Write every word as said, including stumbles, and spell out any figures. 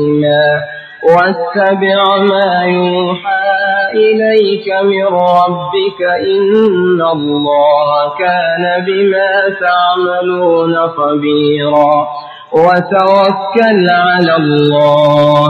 واتبع ما يوحى إليك من ربك إن الله كان بما تعملون خبيرا وتوكل على الله